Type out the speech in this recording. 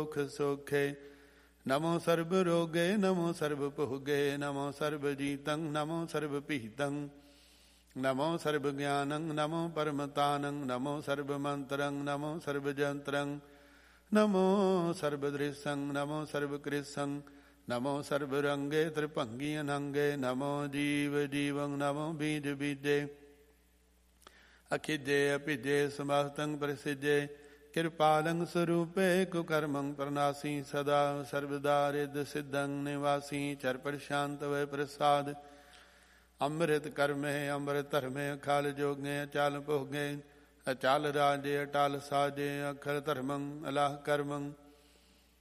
ਦੁਖ ਸੋਖੇ। ਨਮੋ ਸਰਬ ਰੋਗੇ ਨਮੋ ਸਰਬ ਭੋਗੇ, ਨਮੋ ਸਰਬ ਜੀਤੰ ਨਮੋ ਸਰਬ ਪੀਤੰ, ਨਮੋ ਸਰਬ ਗਿਆਨੰ ਨਮੋ ਪਰਮਤਾਨੰ, ਨਮੋ ਸਰਬ ਮੰਤਰੰ ਨਮੋ ਸਰਬ ਜੰਤਰੰ, ਨਮੋ ਸਰਬ ਦ੍ਰਿਸ਼ੰ ਨਮੋ ਸਰਬ ਕ੍ਰਿਸ਼ੰ, ਨਮੋ ਸਰਬ ਰੰਗੇ ਤ੍ਰਿਭੰਗੀ ਅਨੰਗੇ, ਨਮੋ ਜੀਵ ਜੀਵੰ ਨਮੋ ਬੀਜ ਬੀਜੇ, ਅਖਿਜੇ ਅਭਿਜੇ ਸਮਸਤੰ ਪ੍ਰਸਿਜੇ, ਕਿਰਪਾਲੰ ਸਰੂਪੇ ਕੁਕਰਮੰ ਪ੍ਰਨਾਸੀ, ਸਦਾ ਸਰਬਦਾ ਰਿੱਧ ਸਿੱਧੰ ਨਿਵਾਸੀ, ਚਰ ਪ੍ਰਸ਼ਾਂਤ ਵੈ ਪ੍ਰਸਾਦ, ਅੰਮ੍ਰਿਤ ਕਰਮੇ ਅੰਮ੍ਰਿਤ ਧਰਮੇ, ਅਖਾਲ ਜੋਗੇ ਅਚਲ ਭੋਗੇ, ਅਚਲ ਰਾਜੇ ਅਟਲ ਸਾਜੇ, ਅਖਰ ਧਰਮੰ ਅਲਾਹ ਕਰਮੰ,